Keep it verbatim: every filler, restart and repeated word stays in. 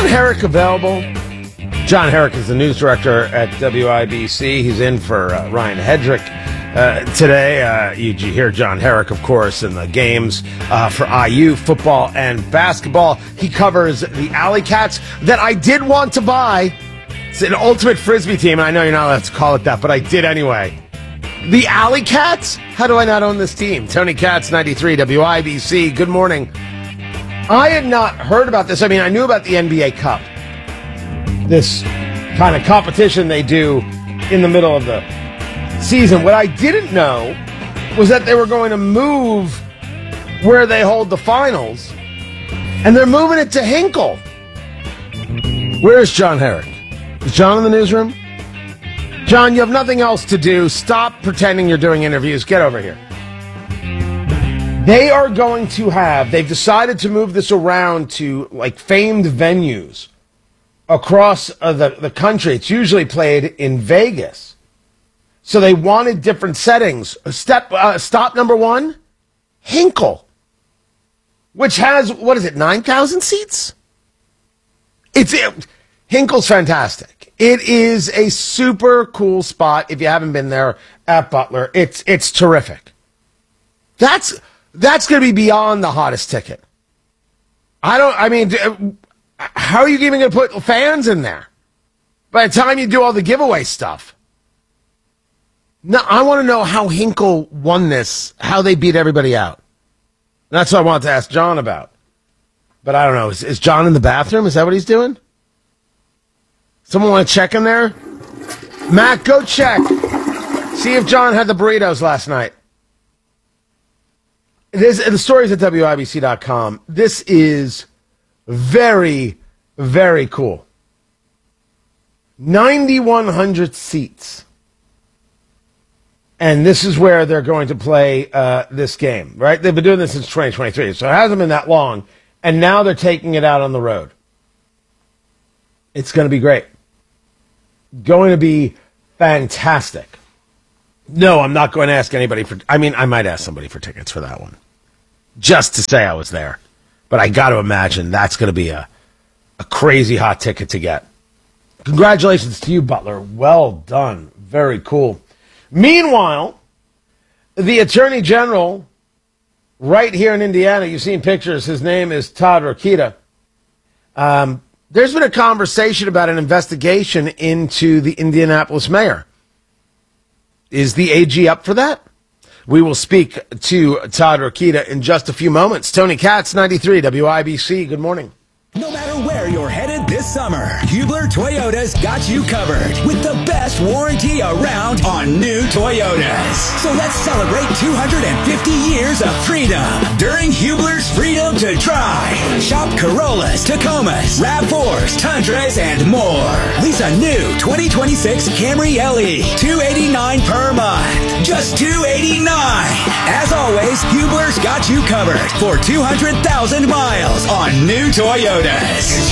Herrick available? John Herrick is the news director at W I B C. He's in for uh, Ryan Hedrick uh, today. Uh, you, you hear John Herrick, of course, in the games uh, for I U football and basketball. He covers the Alley Cats that I did want to buy. It's an ultimate Frisbee team, and I know you're not allowed to call it that, but I did anyway. The Alley Cats? How do I not own this team? Tony Katz, ninety-three, W I B C. Good morning. I had not heard about this. I mean, I knew about the N B A Cup. This kind of competition they do in the middle of the season. What I didn't know was that they were going to move where they hold the finals, and they're moving it to Hinkle. Where's John Herrick? Is John in the newsroom? John, you have nothing else to do. Stop pretending you're doing interviews. Get over here. They are going to have, they've decided to move this around to like famed venues across uh, the, the country. It's usually played in Vegas. So they wanted different settings. Step uh, Stop number one, Hinkle, which has, what is it, nine thousand seats? It's it, Hinkle's fantastic. It is a super cool spot if you haven't been there at Butler. It's it's terrific. That's that's going to be beyond the hottest ticket. I don't, I mean, how are you even going to put fans in there by the time you do all the giveaway stuff? No, I want to know how Hinkle won this, how they beat everybody out. That's what I wanted to ask John about. But I don't know. Is, is John in the bathroom? Is that what he's doing? Someone want to check in there? Matt, go check. See if John had the burritos last night. This, the story's at W I B C dot com. This is very, very cool. nine thousand one hundred seats. And this is where they're going to play uh, this game, right? They've been doing this since twenty twenty-three, so it hasn't been that long. And now they're taking it out on the road. It's going to be great. Going to be fantastic. No, I'm not going to ask anybody for... I mean, I might ask somebody for tickets for that one. Just to say I was there. But I got to imagine that's going to be a, a crazy hot ticket to get. Congratulations to you, Butler. Well done. Very cool. Meanwhile, the Attorney General right here in Indiana, you've seen pictures, his name is Todd Rokita. Um, there's been a conversation about an investigation into the Indianapolis mayor. Is the A G up for that? We will speak to Todd Rokita in just a few moments. Tony Katz, ninety-three, W I B C. Good morning. No matter where you're headed this summer, Hubler Toyota's got you covered with the best warranty around on new Toyotas. So let's celebrate two hundred fifty years of freedom during Hubler's Freedom to Drive. Shop Corollas, Tacomas, RAV fours, Tundras, and more. Lease a new twenty twenty-six Camry L E, two hundred eighty-nine dollars per month. Just two hundred eighty-nine dollars. As always, Hubler's got you covered for two hundred thousand miles on new Toyotas.